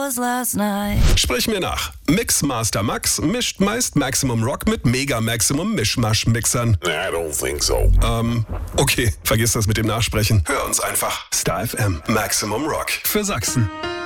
was last night. Sprich mir nach. Mixmaster Max mischt meist Maximum Rock mit Mega Maximum Mischmasch-Mixern. I don't think so. Okay, vergiss das mit dem Nachsprechen. Hör uns einfach. Star FM Maximum Rock für Sachsen.